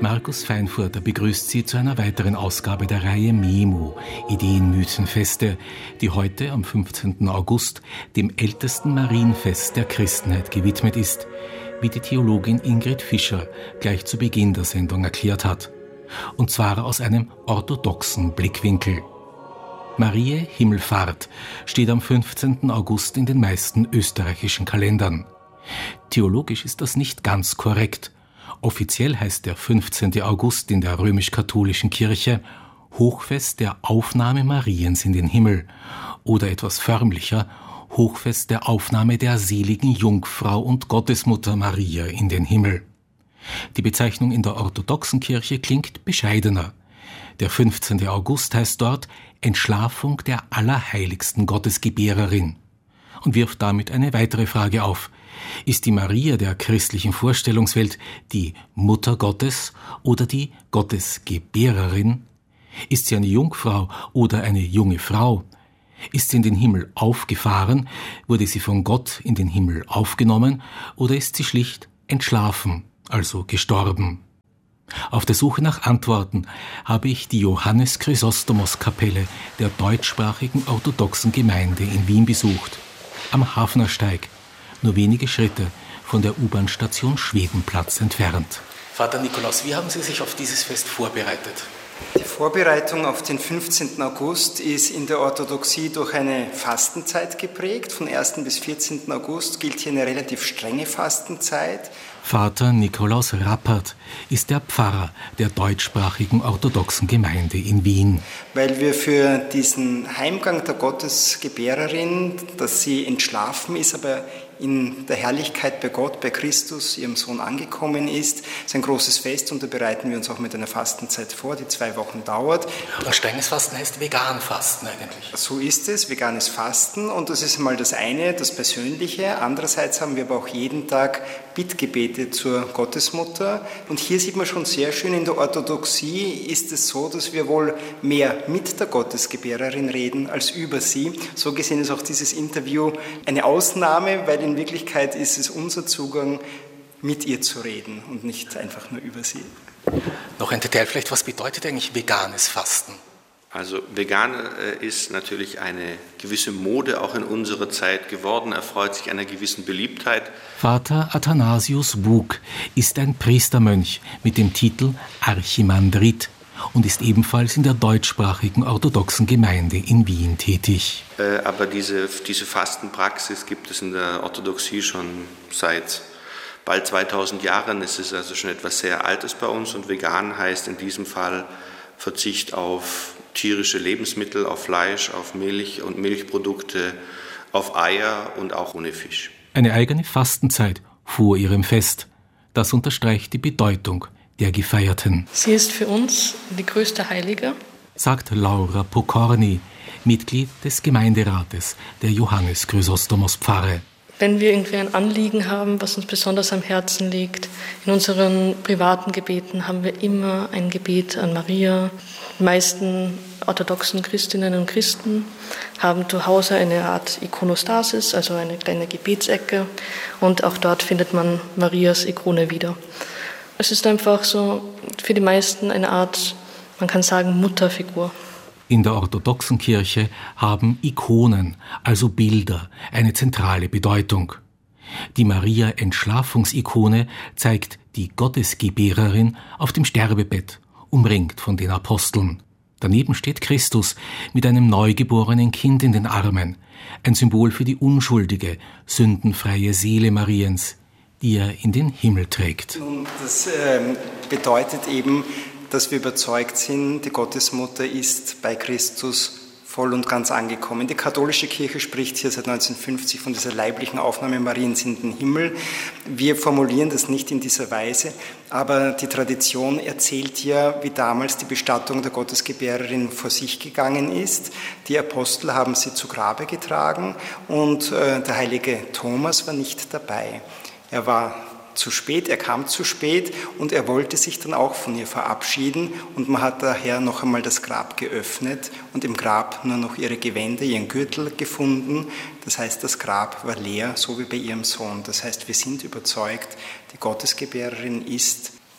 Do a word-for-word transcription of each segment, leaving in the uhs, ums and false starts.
Markus Feinfurter begrüßt Sie zu einer weiteren Ausgabe der Reihe Memo, Ideen, Mythen, Feste, die heute am fünfzehnten August dem ältesten Marienfest der Christenheit gewidmet ist, wie die Theologin Ingrid Fischer gleich zu Beginn der Sendung erklärt hat. Und zwar aus einem orthodoxen Blickwinkel. Mariä Himmelfahrt steht am fünfzehnten August in den meisten österreichischen Kalendern. Theologisch ist das nicht ganz korrekt. Offiziell heißt der fünfzehnten August in der römisch-katholischen Kirche Hochfest der Aufnahme Mariens in den Himmel oder etwas förmlicher Hochfest der Aufnahme der seligen Jungfrau und Gottesmutter Maria in den Himmel. Die Bezeichnung in der orthodoxen Kirche klingt bescheidener. Der fünfzehnten August heißt dort Entschlafung der allerheiligsten Gottesgebärerin und wirft damit eine weitere Frage auf. Ist die Maria der christlichen Vorstellungswelt die Mutter Gottes oder die Gottesgebärerin? Ist sie eine Jungfrau oder eine junge Frau? Ist sie in den Himmel aufgefahren? Wurde sie von Gott in den Himmel aufgenommen? Oder ist sie schlicht entschlafen, also gestorben? Auf der Suche nach Antworten habe ich die Johannes Chrysostomos Kapelle der deutschsprachigen orthodoxen Gemeinde in Wien besucht, am Hafnersteig, nur wenige Schritte von der U-Bahn-Station Schwedenplatz entfernt. Vater Nikolaus, wie haben Sie sich auf dieses Fest vorbereitet? Die Vorbereitung auf den fünfzehnten August ist in der Orthodoxie durch eine Fastenzeit geprägt. Von ersten bis vierzehnten August gilt hier eine relativ strenge Fastenzeit. Vater Nikolaus Rappert ist der Pfarrer der deutschsprachigen orthodoxen Gemeinde in Wien. Weil wir für diesen Heimgang der Gottesgebärerin, dass sie entschlafen ist, aber in der Herrlichkeit bei Gott, bei Christus, ihrem Sohn, angekommen ist, ist ein großes Fest und da bereiten wir uns auch mit einer Fastenzeit vor, die zwei Wochen dauert. Aber strenges Fasten heißt vegan Fasten eigentlich. So ist es, veganes Fasten, und das ist mal das eine, das Persönliche. Andererseits haben wir aber auch jeden Tag Bittgebete zur Gottesmutter, und hier sieht man schon sehr schön, in der Orthodoxie ist es so, dass wir wohl mehr mit der Gottesgebärerin reden als über sie. So gesehen ist auch dieses Interview eine Ausnahme, weil in Wirklichkeit ist es unser Zugang, mit ihr zu reden und nicht einfach nur über sie. Noch ein Detail vielleicht, was bedeutet eigentlich veganes Fasten? Also vegan ist natürlich eine gewisse Mode auch in unserer Zeit geworden, erfreut sich einer gewissen Beliebtheit. Vater Athanasius Bug ist ein Priestermönch mit dem Titel Archimandrit und ist ebenfalls in der deutschsprachigen orthodoxen Gemeinde in Wien tätig. Aber diese, diese Fastenpraxis gibt es in der Orthodoxie schon seit bald zweitausend Jahren. Es ist also schon etwas sehr Altes bei uns, und vegan heißt in diesem Fall Verzicht auf tierische Lebensmittel, auf Fleisch, auf Milch und Milchprodukte, auf Eier und auch ohne Fisch. Eine eigene Fastenzeit vor ihrem Fest. Das unterstreicht die Bedeutung der Gefeierten. Sie ist für uns die größte Heilige, sagt Laura Pokorny, Mitglied des Gemeinderates der Johannes Chrysostomos Pfarre. Wenn wir irgendwie ein Anliegen haben, was uns besonders am Herzen liegt, in unseren privaten Gebeten haben wir immer ein Gebet an Maria. Die meisten orthodoxen Christinnen und Christen haben zu Hause eine Art Ikonostasis, also eine kleine Gebetsecke, und auch dort findet man Marias Ikone wieder. Es ist einfach so für die meisten eine Art, man kann sagen, Mutterfigur. In der orthodoxen Kirche haben Ikonen, also Bilder, eine zentrale Bedeutung. Die Maria-Entschlafungsikone zeigt die Gottesgebärerin auf dem Sterbebett, umringt von den Aposteln. Daneben steht Christus mit einem neugeborenen Kind in den Armen, ein Symbol für die unschuldige, sündenfreie Seele Mariens, die er in den Himmel trägt. Und das äh, bedeutet eben, dass wir überzeugt sind, die Gottesmutter ist bei Christus voll und ganz angekommen. Die katholische Kirche spricht hier seit neunzehnhundertfünfzig von dieser leiblichen Aufnahme Mariens in den Himmel. Wir formulieren das nicht in dieser Weise, aber die Tradition erzählt ja, wie damals die Bestattung der Gottesgebärerin vor sich gegangen ist. Die Apostel haben sie zu Grabe getragen und äh, der heilige Thomas war nicht dabei. Er war zu spät, er kam zu spät und er wollte sich dann auch von ihr verabschieden, und man hat daher noch einmal das Grab geöffnet und im Grab nur noch ihre Gewänder, ihren Gürtel gefunden. Das heißt, das Grab war leer, so wie bei ihrem Sohn. Das heißt, wir sind überzeugt, die Gottesgebärerin ist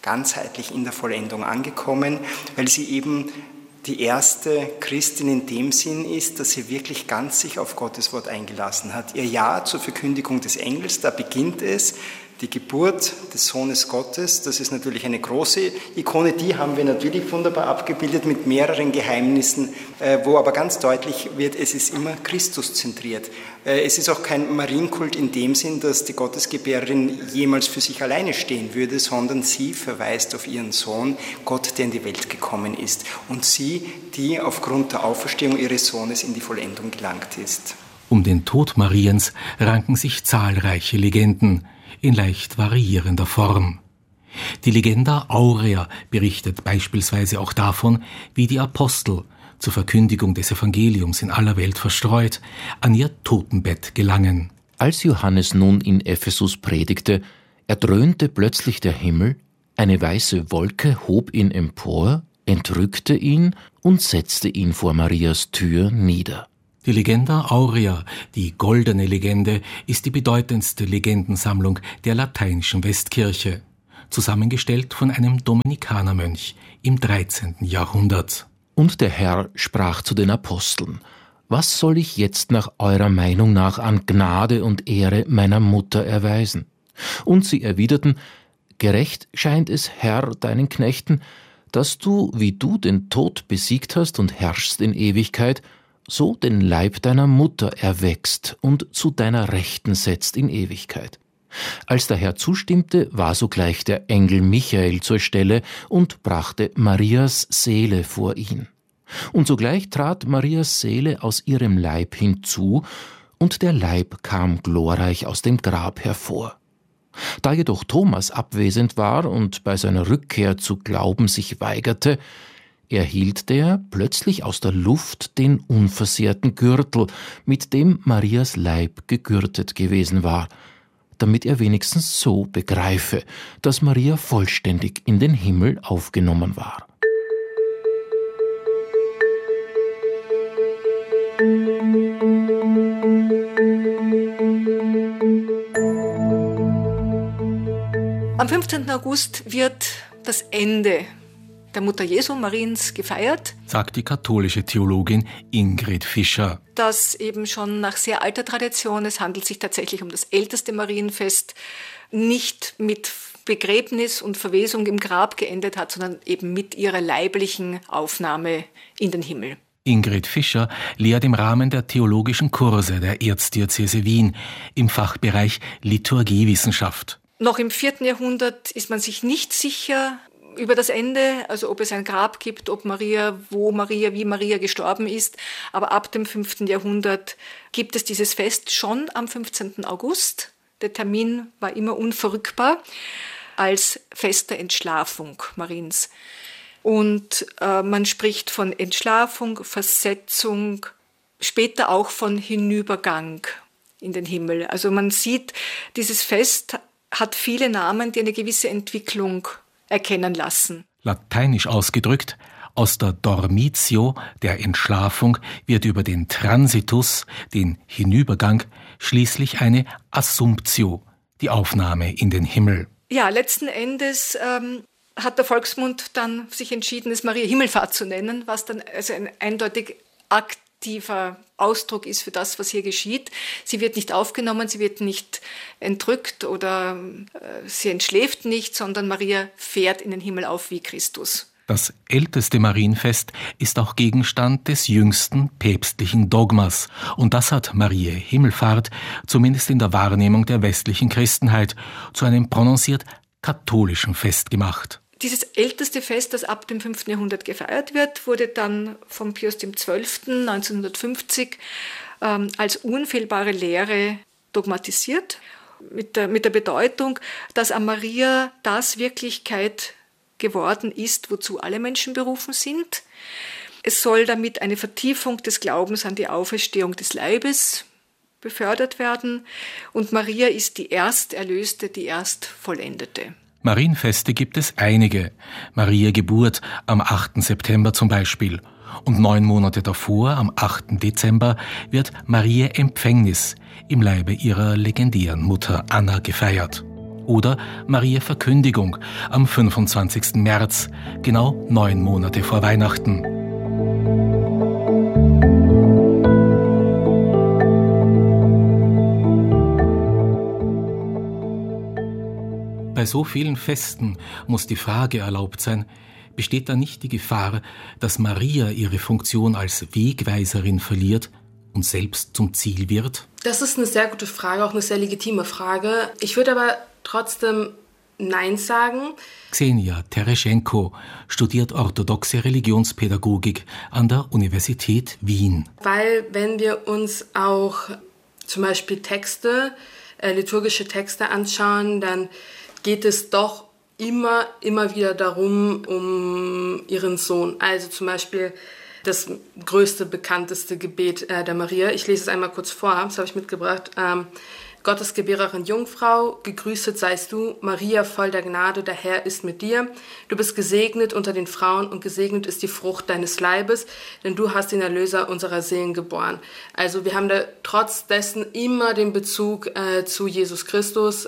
ganzheitlich in der Vollendung angekommen, weil sie eben die erste Christin in dem Sinn ist, dass sie wirklich ganz sich auf Gottes Wort eingelassen hat. Ihr Ja zur Verkündigung des Engels, da beginnt es, die Geburt des Sohnes Gottes, das ist natürlich eine große Ikone, die haben wir natürlich wunderbar abgebildet mit mehreren Geheimnissen, wo aber ganz deutlich wird, es ist immer Christus zentriert. Es ist auch kein Marienkult in dem Sinn, dass die Gottesgebärerin jemals für sich alleine stehen würde, sondern sie verweist auf ihren Sohn, Gott, der in die Welt gekommen ist. Und sie, die aufgrund der Auferstehung ihres Sohnes in die Vollendung gelangt ist. Um den Tod Mariens ranken sich zahlreiche Legenden in leicht variierender Form. Die Legenda Aurea berichtet beispielsweise auch davon, wie die Apostel, zur Verkündigung des Evangeliums in aller Welt verstreut, an ihr Totenbett gelangen. Als Johannes nun in Ephesus predigte, erdröhnte plötzlich der Himmel, eine weiße Wolke hob ihn empor, entrückte ihn und setzte ihn vor Marias Tür nieder. Die Legenda Aurea, die goldene Legende, ist die bedeutendste Legendensammlung der lateinischen Westkirche, zusammengestellt von einem Dominikanermönch im dreizehnten Jahrhundert. Und der Herr sprach zu den Aposteln: Was soll ich jetzt nach eurer Meinung nach an Gnade und Ehre meiner Mutter erweisen? Und sie erwiderten: Gerecht scheint es, Herr, deinen Knechten, dass du, wie du den Tod besiegt hast und herrschst in Ewigkeit, so den Leib deiner Mutter erwächst und zu deiner Rechten setzt in Ewigkeit. Als der Herr zustimmte, war sogleich der Engel Michael zur Stelle und brachte Marias Seele vor ihn. Und sogleich trat Marias Seele aus ihrem Leib hinzu, und der Leib kam glorreich aus dem Grab hervor. Da jedoch Thomas abwesend war und bei seiner Rückkehr zu glauben sich weigerte, erhielt der plötzlich aus der Luft den unversehrten Gürtel, mit dem Marias Leib gegürtet gewesen war, damit er wenigstens so begreife, dass Maria vollständig in den Himmel aufgenommen war. Am fünfzehnten August wird das Ende der Mutter Jesu Mariens gefeiert, sagt die katholische Theologin Ingrid Fischer. Das eben schon nach sehr alter Tradition, es handelt sich tatsächlich um das älteste Marienfest, nicht mit Begräbnis und Verwesung im Grab geendet hat, sondern eben mit ihrer leiblichen Aufnahme in den Himmel. Ingrid Fischer lehrt im Rahmen der theologischen Kurse der Erzdiözese Wien im Fachbereich Liturgiewissenschaft. Noch im vierten Jahrhundert ist man sich nicht sicher über das Ende, also ob es ein Grab gibt, ob Maria, wo Maria, wie Maria gestorben ist. Aber ab dem fünften Jahrhundert gibt es dieses Fest schon am fünfzehnten August. Der Termin war immer unverrückbar als Fest der Entschlafung Mariens. Und äh, man spricht von Entschlafung, Versetzung, später auch von Hinübergang in den Himmel. Also man sieht, dieses Fest hat viele Namen, die eine gewisse Entwicklung erkennen lassen. Lateinisch ausgedrückt, aus der Dormitio, der Entschlafung, wird über den Transitus, den Hinübergang, schließlich eine Assumptio, die Aufnahme in den Himmel. Ja, letzten Endes ähm, hat der Volksmund dann sich entschieden, es Maria Himmelfahrt zu nennen, was dann also ein eindeutig aktiver Ausdruck ist für das, was hier geschieht. Sie wird nicht aufgenommen, sie wird nicht entrückt oder äh, sie entschläft nicht, sondern Maria fährt in den Himmel auf wie Christus. Das älteste Marienfest ist auch Gegenstand des jüngsten päpstlichen Dogmas. Und das hat Mariä Himmelfahrt, zumindest in der Wahrnehmung der westlichen Christenheit, zu einem prononciert katholischen Fest gemacht. Dieses älteste Fest, das ab dem fünften Jahrhundert gefeiert wird, wurde dann von Pius der Zwölfte neunzehnhundertfünfzig ähm, als unfehlbare Lehre dogmatisiert, mit der, mit der Bedeutung, dass an Maria das Wirklichkeit geworden ist, wozu alle Menschen berufen sind. Es soll damit eine Vertiefung des Glaubens an die Auferstehung des Leibes befördert werden. Und Maria ist die Ersterlöste, die Erstvollendete. Marienfeste gibt es einige. Maria Geburt am achten September zum Beispiel. Und neun Monate davor, am achten Dezember, wird Maria Empfängnis im Leibe ihrer legendären Mutter Anna gefeiert. Oder Maria Verkündigung am fünfundzwanzigsten März, genau neun Monate vor Weihnachten. Bei so vielen Festen muss die Frage erlaubt sein, besteht da nicht die Gefahr, dass Maria ihre Funktion als Wegweiserin verliert und selbst zum Ziel wird? Das ist eine sehr gute Frage, auch eine sehr legitime Frage. Ich würde aber trotzdem Nein sagen. Ksenia Tereschenko studiert orthodoxe Religionspädagogik an der Universität Wien. Weil wenn wir uns auch zum Beispiel Texte, äh, liturgische Texte anschauen, dann geht es doch immer, immer wieder darum, um ihren Sohn. Also zum Beispiel das größte, bekannteste Gebet äh, der Maria. Ich lese es einmal kurz vor, das habe ich mitgebracht. Ähm, Gottesgebärerin Jungfrau, gegrüßet seist du, Maria voll der Gnade, der Herr ist mit dir. Du bist gesegnet unter den Frauen und gesegnet ist die Frucht deines Leibes, denn du hast den Erlöser unserer Seelen geboren. Also wir haben da trotz dessen immer den Bezug äh, zu Jesus Christus.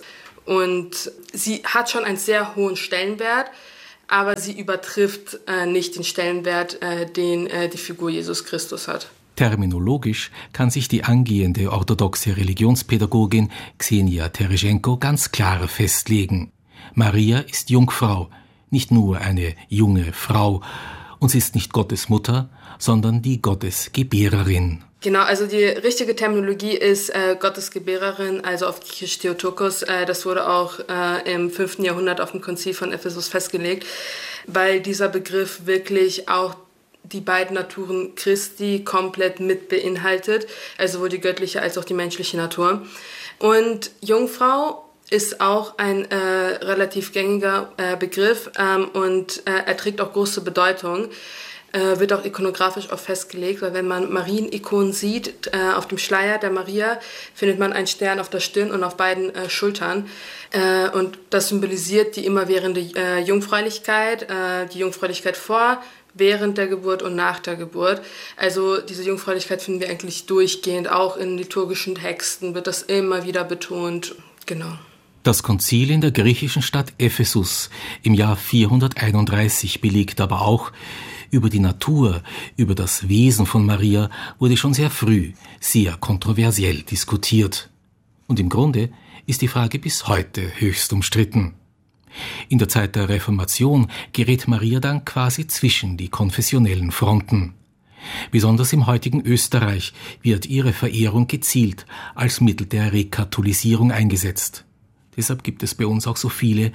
Und sie hat schon einen sehr hohen Stellenwert, aber sie übertrifft äh, nicht den Stellenwert, äh, den äh, die Figur Jesus Christus hat. Terminologisch kann sich die angehende orthodoxe Religionspädagogin Ksenia Tereschenko ganz klar festlegen. Maria ist Jungfrau, nicht nur eine junge Frau, und sie ist nicht Gottes Mutter, sondern die Gottesgebärerin. Genau, also die richtige Terminologie ist äh, Gottesgebärerin, also auf Griechisch Theotokos. Äh, das wurde auch äh, im fünften Jahrhundert auf dem Konzil von Ephesus festgelegt, weil dieser Begriff wirklich auch die beiden Naturen Christi komplett mit beinhaltet, also sowohl die göttliche als auch die menschliche Natur. Und Jungfrau ist auch ein äh, relativ gängiger äh, Begriff ähm, und äh, er trägt auch große Bedeutung. Äh, wird auch ikonografisch auch festgelegt, weil wenn man Marienikonen sieht, äh, auf dem Schleier der Maria findet man einen Stern auf der Stirn und auf beiden äh, Schultern. Äh, und das symbolisiert die immerwährende äh, Jungfräulichkeit, äh, die Jungfräulichkeit vor, während der Geburt und nach der Geburt. Also diese Jungfräulichkeit finden wir eigentlich durchgehend, auch in liturgischen Texten wird das immer wieder betont. Genau. Das Konzil in der griechischen Stadt Ephesus im Jahr vierhunderteinunddreißig belegt aber auch, über die Natur, über das Wesen von Maria wurde schon sehr früh, sehr kontroversiell diskutiert. Und im Grunde ist die Frage bis heute höchst umstritten. In der Zeit der Reformation gerät Maria dann quasi zwischen die konfessionellen Fronten. Besonders im heutigen Österreich wird ihre Verehrung gezielt als Mittel der Rekatholisierung eingesetzt. Deshalb gibt es bei uns auch so viele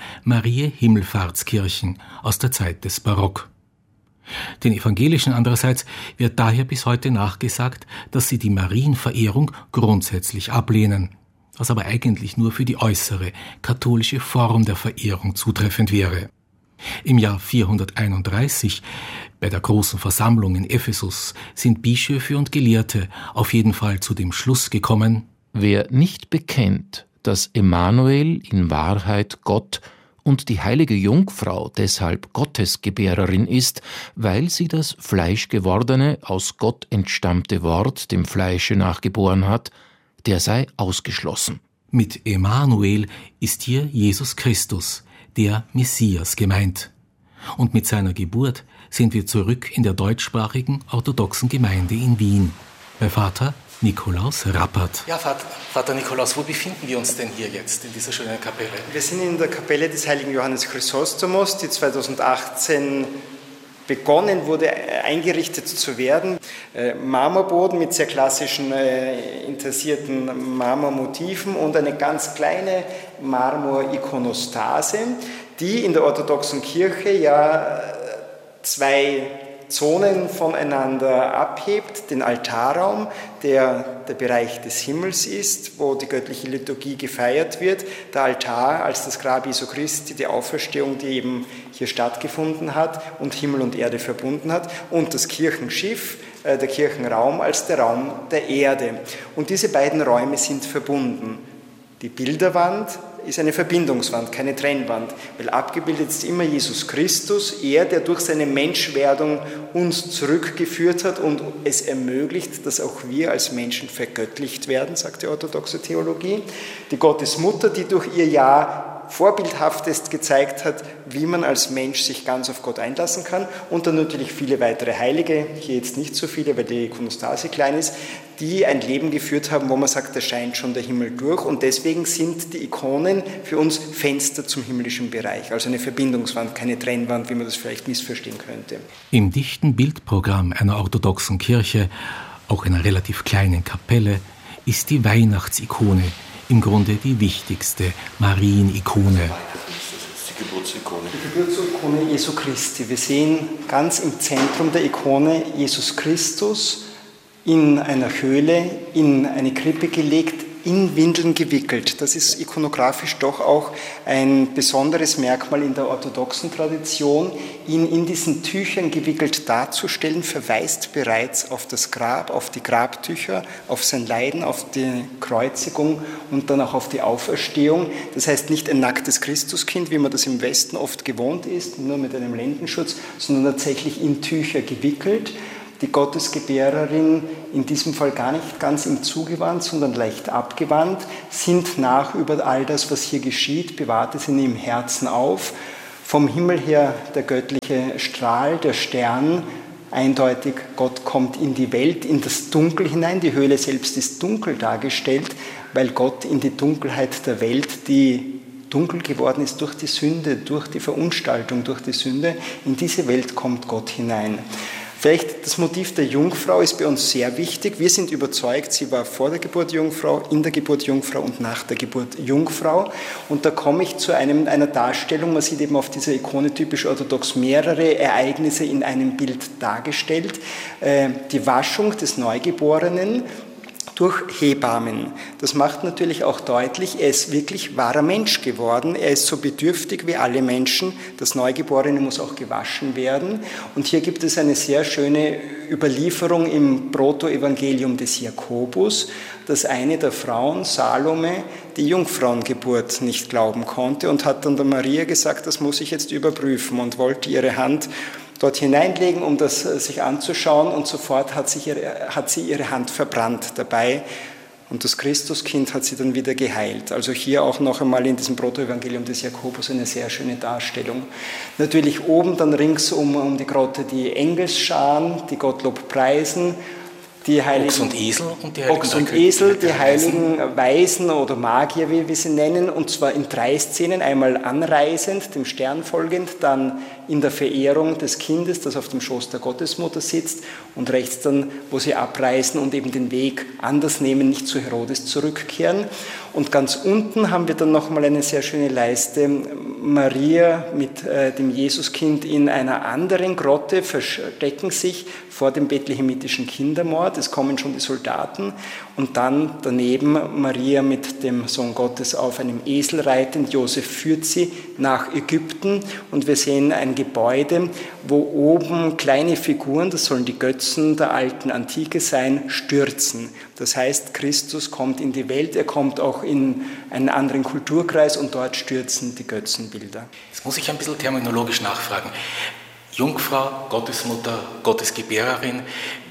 Marie-Himmelfahrtskirchen aus der Zeit des Barock. Den Evangelischen andererseits wird daher bis heute nachgesagt, dass sie die Marienverehrung grundsätzlich ablehnen, was aber eigentlich nur für die äußere, katholische Form der Verehrung zutreffend wäre. Im Jahr vierhunderteinunddreißig, bei der großen Versammlung in Ephesus, sind Bischöfe und Gelehrte auf jeden Fall zu dem Schluss gekommen: Wer nicht bekennt, dass Emmanuel in Wahrheit Gott und die heilige Jungfrau deshalb Gottesgebärerin ist, weil sie das fleischgewordene, aus Gott entstammte Wort dem Fleische nachgeboren hat, der sei ausgeschlossen. Mit Emmanuel ist hier Jesus Christus, der Messias, gemeint. Und mit seiner Geburt sind wir zurück in der deutschsprachigen orthodoxen Gemeinde in Wien, bei Vater Nikolaus Rappert. Ja, Vater, Vater Nikolaus, wo befinden wir uns denn hier jetzt in dieser schönen Kapelle? Wir sind in der Kapelle des heiligen Johannes Chrysostomos, die zweitausendachtzehn begonnen wurde, eingerichtet zu werden. Äh, Marmorboden mit sehr klassischen, äh, interessierten Marmormotiven und eine ganz kleine Marmorikonostase, die in der orthodoxen Kirche ja zwei Zonen voneinander abhebt, den Altarraum, der der Bereich des Himmels ist, wo die göttliche Liturgie gefeiert wird, der Altar als das Grab Jesu Christi, die Auferstehung, die eben hier stattgefunden hat und Himmel und Erde verbunden hat, und das Kirchenschiff, äh, der Kirchenraum als der Raum der Erde. Und diese beiden Räume sind verbunden. Die Bilderwand ist eine Verbindungswand, keine Trennwand, weil abgebildet ist immer Jesus Christus, er, der durch seine Menschwerdung uns zurückgeführt hat und es ermöglicht, dass auch wir als Menschen vergöttlicht werden, sagt die orthodoxe Theologie. Die Gottesmutter, die durch ihr Ja vorbildhaftest gezeigt hat, wie man als Mensch sich ganz auf Gott einlassen kann. Und dann natürlich viele weitere Heilige, hier jetzt nicht so viele, weil die Ikonostase klein ist, die ein Leben geführt haben, wo man sagt, da scheint schon der Himmel durch. Und deswegen sind die Ikonen für uns Fenster zum himmlischen Bereich, also eine Verbindungswand, keine Trennwand, wie man das vielleicht missverstehen könnte. Im dichten Bildprogramm einer orthodoxen Kirche, auch einer relativ kleinen Kapelle, ist die Weihnachtsikone im Grunde die wichtigste Marienikone. Die Geburtsikone. Die Geburtsikone Jesu Christi. Wir sehen ganz im Zentrum der Ikone Jesus Christus in einer Höhle, in eine Krippe gelegt, in Windeln gewickelt. Das ist ikonografisch doch auch ein besonderes Merkmal in der orthodoxen Tradition. Ihn in diesen Tüchern gewickelt darzustellen, verweist bereits auf das Grab, auf die Grabtücher, auf sein Leiden, auf die Kreuzigung und dann auch auf die Auferstehung. Das heißt nicht ein nacktes Christuskind, wie man das im Westen oft gewohnt ist, nur mit einem Lendenschutz, sondern tatsächlich in Tücher gewickelt. Die Gottesgebärerin in diesem Fall gar nicht ganz ihm zugewandt, sondern leicht abgewandt, sinnt nach über all das, was hier geschieht, bewahrt es in ihrem Herzen auf. Vom Himmel her der göttliche Strahl, der Stern, eindeutig, Gott kommt in die Welt, in das Dunkel hinein. Die Höhle selbst ist dunkel dargestellt, weil Gott in die Dunkelheit der Welt, die dunkel geworden ist durch die Sünde, durch die Verunstaltung, durch die Sünde, in diese Welt kommt Gott hinein. Vielleicht das Motiv der Jungfrau ist bei uns sehr wichtig. Wir sind überzeugt, sie war vor der Geburt Jungfrau, in der Geburt Jungfrau und nach der Geburt Jungfrau. Und da komme ich zu einem, einer Darstellung, man sieht eben auf dieser Ikone typisch orthodox mehrere Ereignisse in einem Bild dargestellt. Die Waschung des Neugeborenen durch Hebammen. Das macht natürlich auch deutlich, er ist wirklich wahrer Mensch geworden. Er ist so bedürftig wie alle Menschen. Das Neugeborene muss auch gewaschen werden. Und hier gibt es eine sehr schöne Überlieferung im Protoevangelium des Jakobus, dass eine der Frauen, Salome, die Jungfrauengeburt nicht glauben konnte und hat dann der Maria gesagt, das muss ich jetzt überprüfen, und wollte ihre Hand dort hineinlegen, um das sich anzuschauen, und sofort hat, sich ihre, hat sie ihre Hand verbrannt dabei, und das Christuskind hat sie dann wieder geheilt. Also hier auch noch einmal in diesem Protoevangelium des Jakobus eine sehr schöne Darstellung. Natürlich oben dann ringsum um die Grotte die Engelsscharen, die Gottlob preisen, die Heiligen, Ochs und Esel und die Heiligen, Ochs und Esel, die Heiligen Weisen oder Magier, wie wir sie nennen, und zwar in drei Szenen, einmal anreisend, dem Stern folgend, dann in der Verehrung des Kindes, das auf dem Schoß der Gottesmutter sitzt, und rechts dann, wo sie abreisen und eben den Weg anders nehmen, nicht zu Herodes zurückkehren. Und ganz unten haben wir dann nochmal eine sehr schöne Leiste, Maria mit äh, dem Jesuskind in einer anderen Grotte verstecken sich vor dem bethlehemitischen Kindermord. Es kommen schon die Soldaten, und dann daneben Maria mit dem Sohn Gottes auf einem Esel reitend. Josef führt sie nach Ägypten, und wir sehen ein Gebäude, wo oben kleine Figuren, das sollen die Götzen der alten Antike sein, stürzen. Das heißt, Christus kommt in die Welt, er kommt auch in einen anderen Kulturkreis, und dort stürzen die Götzenbilder. Jetzt muss ich ein bisschen terminologisch nachfragen. Jungfrau, Gottesmutter, Gottesgebärerin,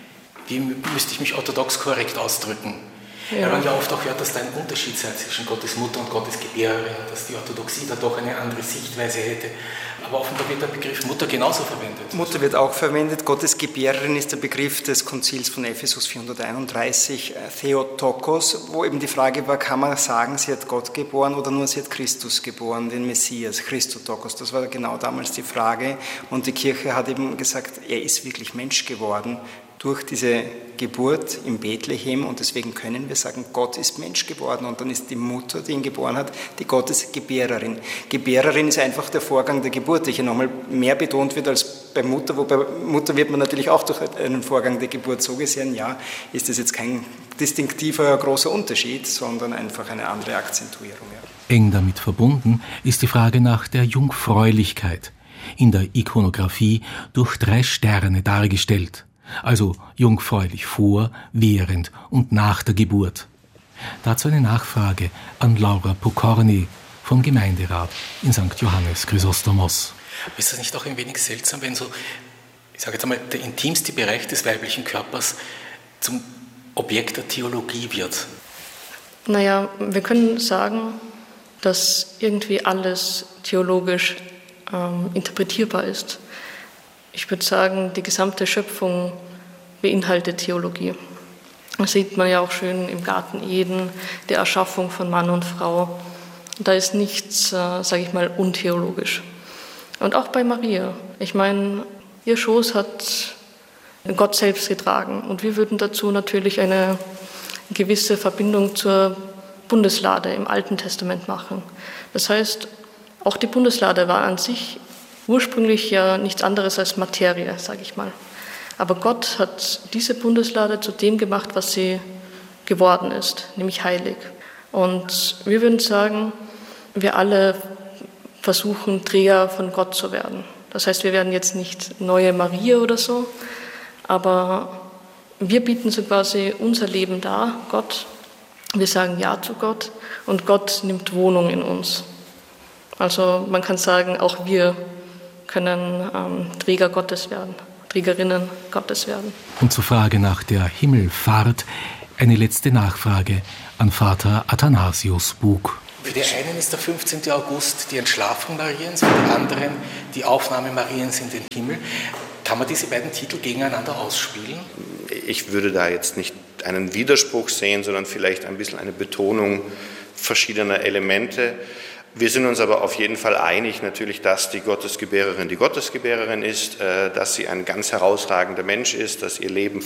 wie müsste ich mich orthodox korrekt ausdrücken? Ja. Weil man ja oft auch hört, dass da ein Unterschied sei zwischen Gottesmutter und Gottesgebärerin, dass die Orthodoxie da doch eine andere Sichtweise hätte. Aber offenbar wird der Begriff Mutter genauso verwendet. Mutter wird auch verwendet. Gottesgebärerin ist der Begriff des Konzils von Ephesus vierhunderteinunddreißig, Theotokos, wo eben die Frage war, kann man sagen, sie hat Gott geboren oder nur sie hat Christus geboren, den Messias, Christotokos. Das war genau damals die Frage. Und die Kirche hat eben gesagt, er ist wirklich Mensch geworden durch diese Geburt in Bethlehem, und deswegen können wir sagen, Gott ist Mensch geworden, und dann ist die Mutter, die ihn geboren hat, die Gottesgebärerin. Gebärerin ist einfach der Vorgang der Geburt, der hier nochmal mehr betont wird als bei Mutter, wobei Mutter wird man natürlich auch durch einen Vorgang der Geburt so gesehen, ja, ist das jetzt kein distinktiver großer Unterschied, sondern einfach eine andere Akzentuierung. Ja. Eng damit verbunden ist die Frage nach der Jungfräulichkeit, in der Ikonographie durch drei Sterne dargestellt. Also jungfräulich vor, während und nach der Geburt. Dazu eine Nachfrage an Laura Pokorny vom Gemeinderat in Sankt Johannes Chrysostomos. Ist das nicht auch ein wenig seltsam, wenn so, ich sage jetzt einmal, der intimste Bereich des weiblichen Körpers zum Objekt der Theologie wird? Naja, wir können sagen, dass irgendwie alles theologisch ähm, interpretierbar ist. Ich würde sagen, die gesamte Schöpfung beinhaltet Theologie. Das sieht man ja auch schön im Garten Eden, der Erschaffung von Mann und Frau. Da ist nichts, äh, sage ich mal, untheologisch. Und auch bei Maria. Ich meine, ihr Schoß hat Gott selbst getragen. Und wir würden dazu natürlich eine gewisse Verbindung zur Bundeslade im Alten Testament machen. Das heißt, auch die Bundeslade war an sich ursprünglich ja nichts anderes als Materie, sage ich mal. Aber Gott hat diese Bundeslade zu dem gemacht, was sie geworden ist, nämlich heilig. Und wir würden sagen, wir alle versuchen, Träger von Gott zu werden. Das heißt, wir werden jetzt nicht neue Maria oder so, aber wir bieten so quasi unser Leben dar, Gott. Wir sagen Ja zu Gott und Gott nimmt Wohnung in uns. Also man kann sagen, auch wir können ähm, Träger Gottes werden, Trägerinnen Gottes werden. Und zur Frage nach der Himmelfahrt eine letzte Nachfrage an Vater Athanasius Bug. Für die einen ist der fünfzehnten August die Entschlafung Mariens, für die anderen die Aufnahme Mariens in den Himmel. Kann man diese beiden Titel gegeneinander ausspielen? Ich würde da jetzt nicht einen Widerspruch sehen, sondern vielleicht ein bisschen eine Betonung verschiedener Elemente. Wir sind uns aber auf jeden Fall einig, natürlich, dass die Gottesgebärerin die Gottesgebärerin ist, dass sie ein ganz herausragender Mensch ist, dass ihr Leben